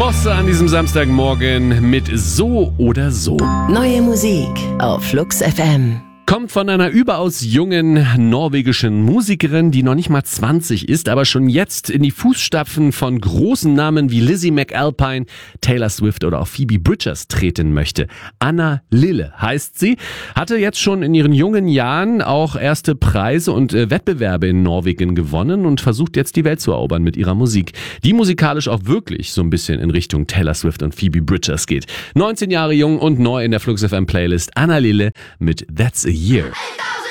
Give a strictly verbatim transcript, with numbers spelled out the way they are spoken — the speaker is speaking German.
Bosse an diesem Samstagmorgen mit So oder So. Neue Musik auf Flux F M. Kommt von einer überaus jungen norwegischen Musikerin, die noch nicht mal zwanzig ist, aber schon jetzt in die Fußstapfen von großen Namen wie Lizzie McAlpine, Taylor Swift oder auch Phoebe Bridgers treten möchte. Anna Lille heißt sie, hatte jetzt schon in ihren jungen Jahren auch erste Preise und äh, Wettbewerbe in Norwegen gewonnen und versucht jetzt die Welt zu erobern mit ihrer Musik, die musikalisch auch wirklich so ein bisschen in Richtung Taylor Swift und Phoebe Bridgers geht. neunzehn Jahre jung und neu in der Flux F M Playlist Anna Lille mit That's a Year.